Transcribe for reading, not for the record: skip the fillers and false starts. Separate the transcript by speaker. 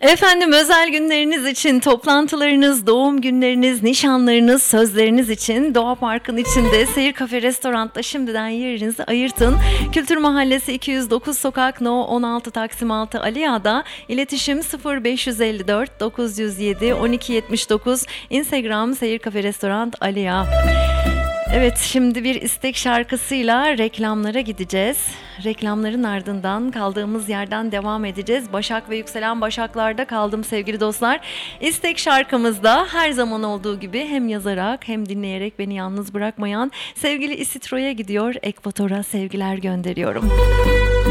Speaker 1: Efendim özel günleriniz için, toplantılarınız, doğum günleriniz, nişanlarınız, sözleriniz için Doğa Park'ın içinde Seyir Kafe Restorant'ta şimdiden yerinizi ayırtın. Kültür Mahallesi 209 Sokak No 16 Taksim 6 Aliya'da. İletişim 0554 907 1279. Instagram Seyir Kafe Restorant Aliya. Evet, şimdi bir istek şarkısıyla reklamlara gideceğiz. Reklamların ardından kaldığımız yerden devam edeceğiz. Başak ve yükselen Başaklar'da kaldım sevgili dostlar. İstek şarkımızda her zaman olduğu gibi hem yazarak hem dinleyerek beni yalnız bırakmayan sevgili Isitro'ya gidiyor. Ekvator'a sevgiler gönderiyorum.